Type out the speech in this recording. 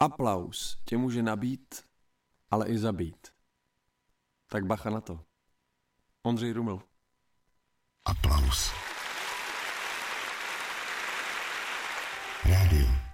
Aplaus tě může nabít, ale i zabít. Tak bacha na to. Ondřej Ruml. Aplaus. Rádio